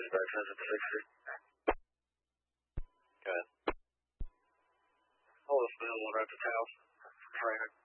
dispatch has it 60. Go ahead. Hold us down one right to house. Training.